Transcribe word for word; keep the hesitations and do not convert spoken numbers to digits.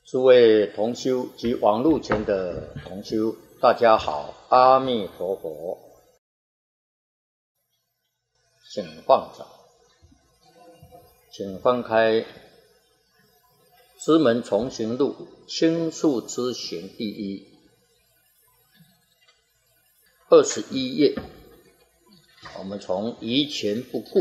诸位同修及网络前的同修，大家好，阿弥陀佛，请放掌，请翻开《师门重行录》轻述之行第一二十一页，我们从疑前不顾